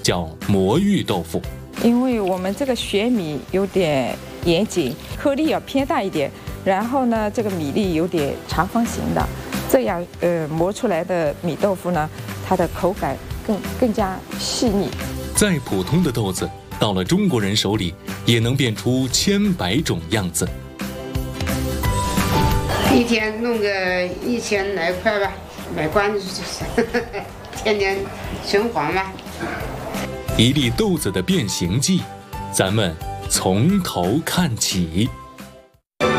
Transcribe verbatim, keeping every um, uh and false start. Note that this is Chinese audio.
叫魔芋豆腐。 因为我们这个学米有点严谨，颗粒要偏大一点，然后呢，这个米粒有点长方形的，这样呃磨出来的米豆腐呢，它的口感更更加细腻。 再普通的豆子，到了中国人手里，也能变出千百种样子。 一天弄个一千来块吧，买关子就是，天天循环吧。 一粒豆子的变形记，咱们从头看起。